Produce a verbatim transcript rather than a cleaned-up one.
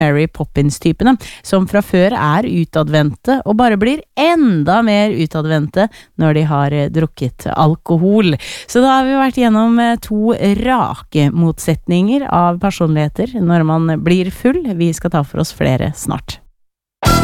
Mary Poppins-typene, som fra før er utadvendte og bare blir enda mer utadvendte når de har drukket alkohol. Så da har vi vært gjennom to rake motsetninger av personligheter når man blir full. Vi skal ta for oss flere snart.